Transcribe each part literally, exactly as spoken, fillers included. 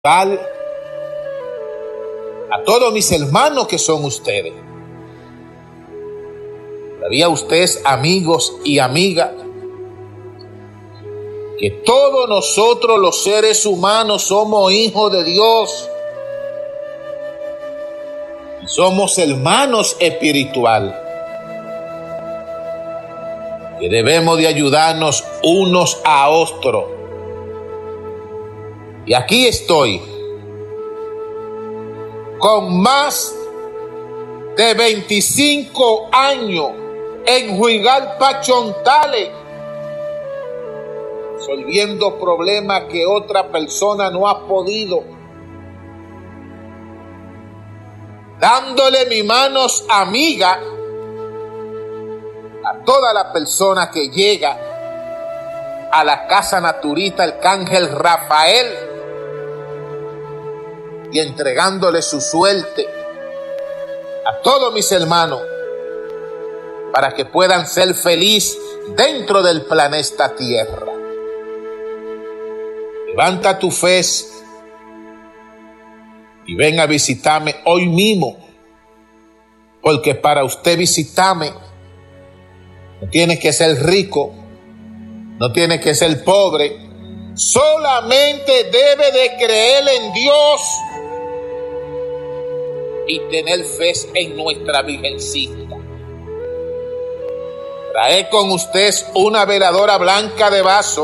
a todos mis hermanos que son ustedes. ¿Sabía ustedes, amigos y amigas, que todos nosotros los seres humanos somos hijos de Dios y somos hermanos espirituales? Que debemos de ayudarnos unos a otros. Y aquí estoy, con más de veinticinco años en Juigalpa, Chontales, resolviendo problemas que otra persona no ha podido, dándole mis manos amigas a toda la persona que llega a la casa naturista Arcángel Rafael, y entregándole su suerte a todos mis hermanos para que puedan ser felices dentro del planeta Tierra. Levanta tu fe y ven a visitarme hoy mismo, porque para usted visitarme no tiene que ser rico, no tiene que ser pobre, solamente debe de creer en Dios y tener fe en nuestra Virgencita. Trae con usted una veladora blanca de vaso.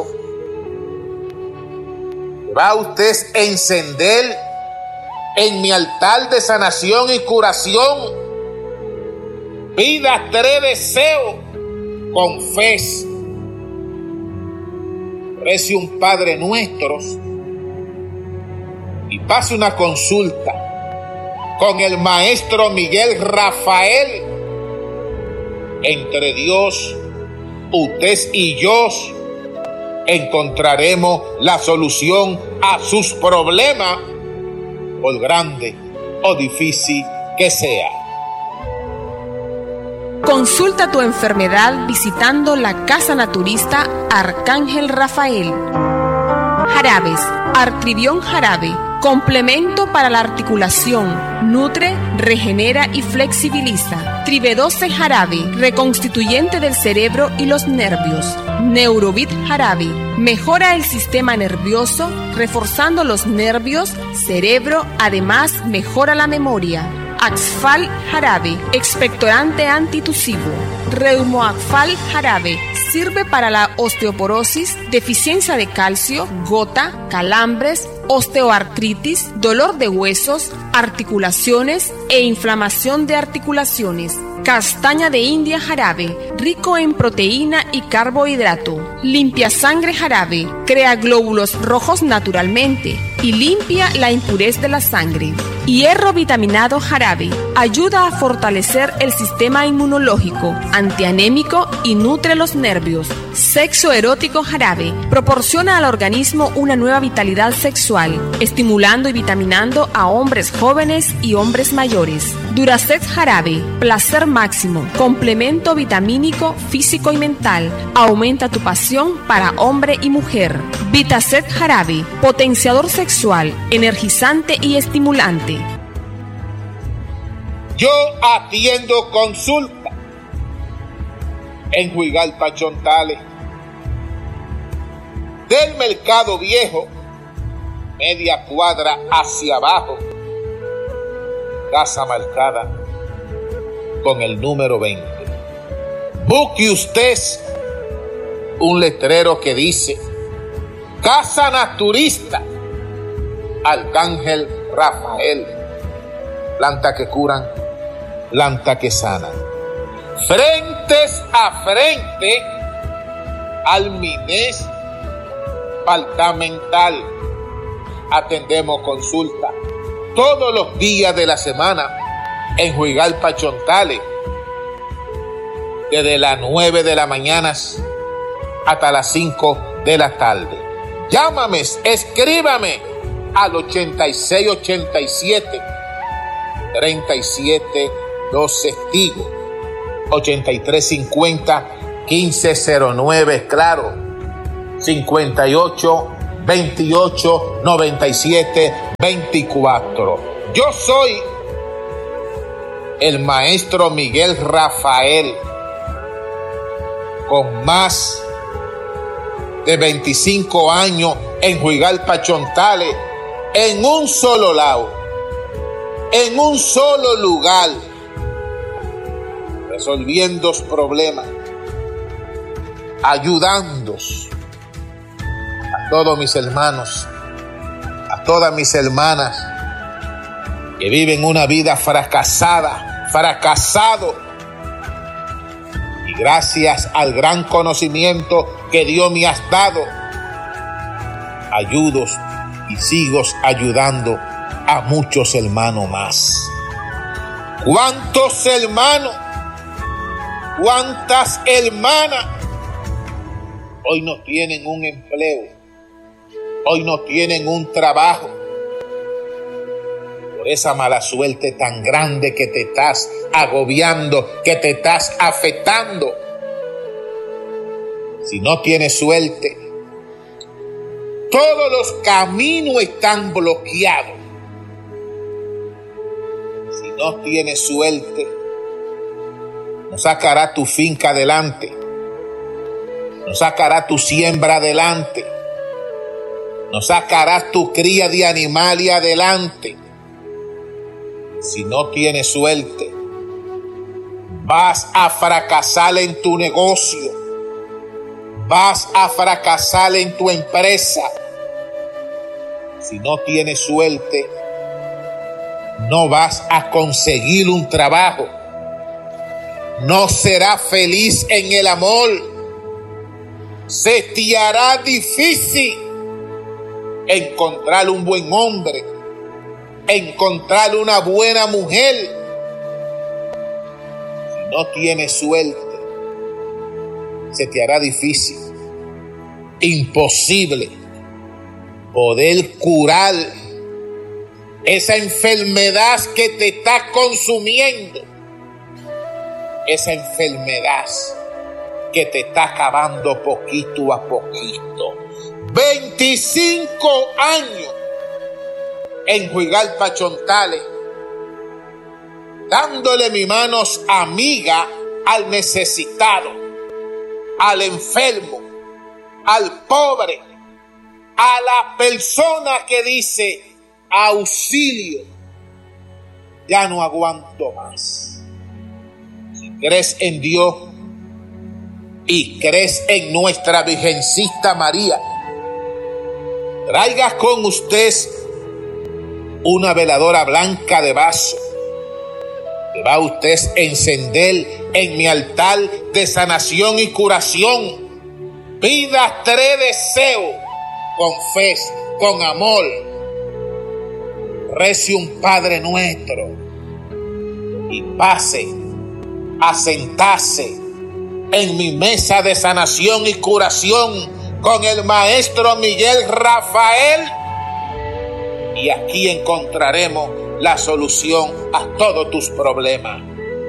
Va usted a encender en mi altar de sanación y curación. Pida tres deseos con fe. Rece un Padre Nuestro y pase una consulta con el maestro Miguel Rafael. Entre Dios, usted y yo encontraremos la solución a sus problemas, por grande o difícil que sea. Consulta tu enfermedad visitando la Casa Naturista Arcángel Rafael. Jarabes. Artribión jarabe. Complemento para la articulación. Nutre, regenera y flexibiliza. Tribedoce jarabe. Reconstituyente del cerebro y los nervios. Neurovit jarabe. Mejora el sistema nervioso, reforzando los nervios, cerebro. Además, mejora la memoria. Axfal jarabe, expectorante antitusivo. Reumoaxfal jarabe, sirve para la osteoporosis, deficiencia de calcio, gota, calambres, osteoartritis, dolor de huesos, articulaciones e inflamación de articulaciones. Castaña de India jarabe, rico en proteína y carbohidrato. Limpia sangre jarabe, crea glóbulos rojos naturalmente y limpia la impurez de la sangre. Hierro vitaminado jarabe, ayuda a fortalecer el sistema inmunológico, antianémico y nutre los nervios. Sexo erótico jarabe, proporciona al organismo una nueva vitalidad sexual, estimulando y vitaminando a hombres jóvenes y hombres mayores. Durasex jarabe, placer máximo, complemento vitamínico físico y mental, aumenta tu pasión para hombre y mujer. Vitaset jarabe, potenciador sexual, energizante y estimulante. Yo atiendo consulta en Juigalpa, Chontales, del Mercado Viejo, media cuadra hacia abajo, casa marcada con el número veinte. Busque usted un letrero que dice Casa Naturista Arcángel Rafael, planta que curan, planta que sanan. Frentes a frente al Mines Departamental. Atendemos consulta todos los días de la semana en Juigalpa, Chontales, desde las nueve de la mañana hasta las cinco de la tarde. Llámame, escríbame al ochenta y seis ochenta y siete treinta y siete doce, digo ochenta y tres cincuenta quince cero nueve, claro, cincuenta y ocho veintiocho noventa y siete veinticuatro. Yo soy el maestro Miguel Rafael, con más de veinticinco años en Juigalpa, Chontales, en un solo lado, en un solo lugar, resolviendo problemas, ayudando a todos mis hermanos, a todas mis hermanas que viven una vida fracasada, fracasado, y gracias al gran conocimiento que Dios me ha dado, ayudo y sigo ayudando a muchos hermanos más. ¿Cuántos hermanos? ¿Cuántas hermanas hoy no tienen un empleo? Hoy no tienen un trabajo por esa mala suerte tan grande que te estás agobiando, que te estás afectando. Si no tienes suerte, todos los caminos están bloqueados. Si no tienes suerte, no sacará tu finca adelante, no sacará tu siembra adelante, no sacarás tu cría de animales adelante. Si no tienes suerte, vas a fracasar en tu negocio, vas a fracasar en tu empresa. Si no tienes suerte, no vas a conseguir un trabajo, no serás feliz en el amor, se te hará difícil encontrar un buen hombre, encontrar una buena mujer. Si no tienes suerte, se te hará difícil, imposible poder curar esa enfermedad que te está consumiendo, esa enfermedad que te está acabando poquito a poquito. veinticinco años en Juigalpa, Chontales, dándole mis manos amiga al necesitado, al enfermo, al pobre, a la persona que dice: auxilio, ya no aguanto más. Si crees en Dios y crees en nuestra Virgencita María, traiga con usted una veladora blanca de vaso que va usted a encender en mi altar de sanación y curación. Pida tres deseos con fe, con amor. Rece un Padre Nuestro y pase a sentarse en mi mesa de sanación y curación con el maestro Miguel Rafael, y aquí encontraremos la solución a todos tus problemas.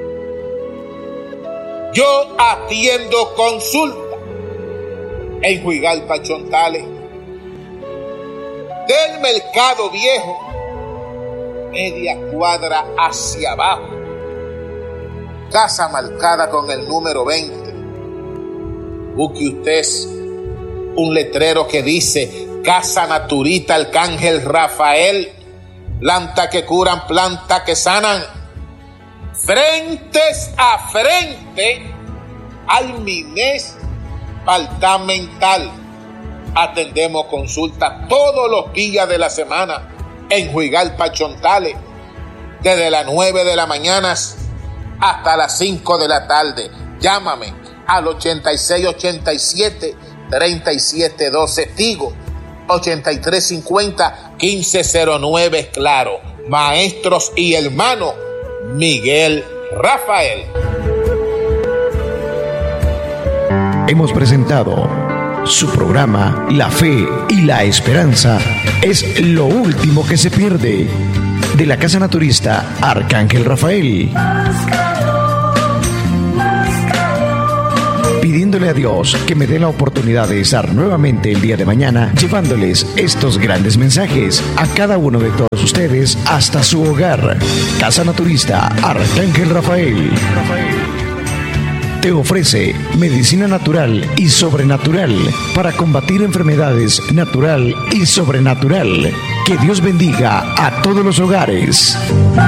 Yo atiendo consulta en Juigalpa, Chontales, del Mercado Viejo, media cuadra hacia abajo, casa marcada con el número veinte. Busque usted un letrero que dice: Casa Naturista Arcángel Rafael, planta que curan, planta que sanan. Frentes a frente al Mines Departamental. Atendemos consultas todos los días de la semana en Juigalpa, Chontales, desde las nueve de la mañana hasta las cinco de la tarde. Llámame al ochenta y seis ochenta y siete treinta y siete doce, Tigo ochenta y tres cincuenta quince cero nueve. Claro, maestros y hermanos Miguel Rafael. Hemos presentado su programa La Fe y la Esperanza es lo último que se pierde, de la Casa Naturista Arcángel Rafael. pidiéndole a Dios que me dé la oportunidad de estar nuevamente el día de mañana llevándoles estos grandes mensajes a cada uno de todos ustedes hasta su hogar. Casa Naturista Arcángel Rafael te ofrece medicina natural y sobrenatural para combatir enfermedades natural y sobrenatural. Que Dios bendiga a todos los hogares.